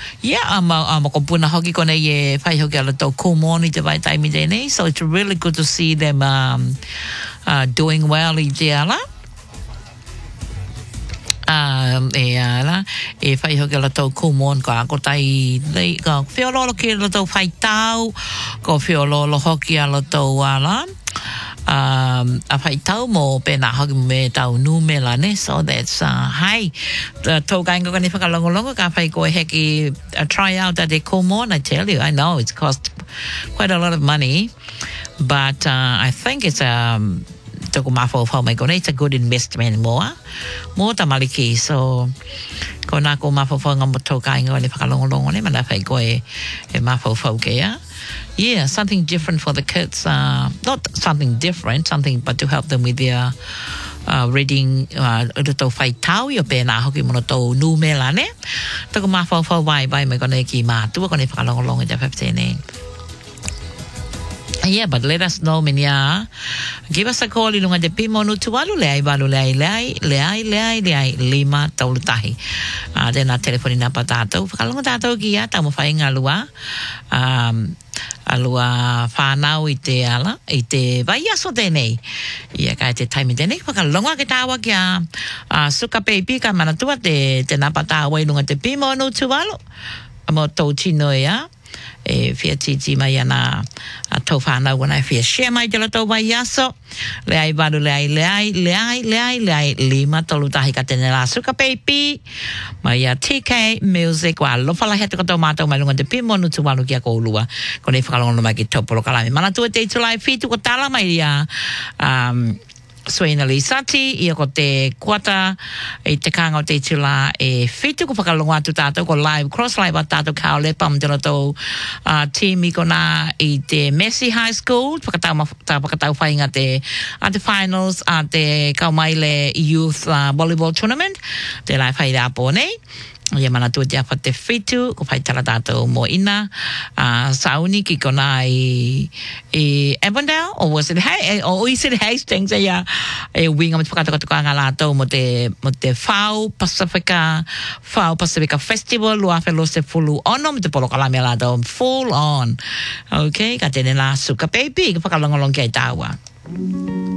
yeah, kompuna hoki kona ye whai hoki ala tau kumoni te vai taimi tēnei. So it's really good to see them doing well I te ala. E whai hoki ala tau kumon ko tai lei, ko whiololo ki ala tau whai tau, ko whiololo hoki ala tau ala. A whai tau mo pēnā hoki me tau numela ne, so that's hai tau kainga kani whakalongolongo ka whai koe heki a tryout at e kumon. I tell you, I know it's cost quite a lot of money, but I think it's toko mawhau mai kone, it's a good investment mo tamaliki. So ko nā ko mawhau ngā tau kainga kani whakalongolongo ne, mana whai koe e mawhau ke ya. Yeah, something different for the kids. Not something different, but to help them with their reading. Tau whai tau I o pēnā hoki mono tau numela ne. Toko mawhau vai mai kone ki mātua kone whakalongolongo te whaptene. Yeah, but let us know, minya. Give us a call ilunga de pimonu tualu leai balu leai lima taulutahi. Then a telephone na patato. Kalunga tato kia tamu whainga alua whanau I te ala, I te vai aso tēnei. Ia kai te taimi tēnei, whakalonga ke tāwa kia suka peipi ka manatua te napatawa ilunga te pimonu tualu. Amo tau tino ia. Fia titi mai ana tau whanau wana fia share mai te tau vai aso leai baru leai lima tolu tahi ka tene la suka peipi mai a TK Music wa lofala hete ko tau mātau mai lunga te pimonu tuwalu kia ko ulua ko nei whakalonga mai ki taupolo kalami mana tua te tulai fitu ko tala mai ia Suena Lisati, ia ko te kuata I te kanga o te tula e whitu ko whakalonga atu tātou ko live, cross live a tātou kao le pam te rato team I ko nā I te Messi High School, whakatau whainga te finals a te kaumaile youth volleyball tournament, te lai whai rāpō nei. Ia mana tua te awha te whitu, ko whai tala tātou mo ina, sauni ki kona I Avondale, or was it Hastings, e winga mo te whakatokatoka ngā lātou mo te Whau Pacifica Festival, lua whelo se fulu ono, mo te polo kalame lātou, full on. Okay, ka tēne la suka baby, ka whakalongolong ki ai tāua.